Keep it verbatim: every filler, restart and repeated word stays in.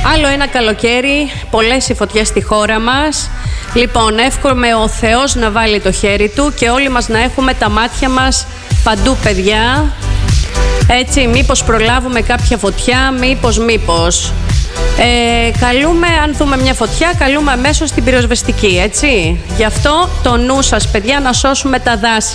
Άλλο ένα καλοκαίρι, πολλές οι φωτιές στη χώρα μας. Λοιπόν, εύχομαι ο Θεός να βάλει το χέρι του και όλοι μας να έχουμε τα μάτια μας παντού, παιδιά. Έτσι, μήπως προλάβουμε κάποια φωτιά, μήπως, μήπως. Ε, καλούμε, αν δούμε μια φωτιά, καλούμε αμέσως την πυροσβεστική, έτσι. Γι' αυτό το νου σας, παιδιά, να σώσουμε τα δάση.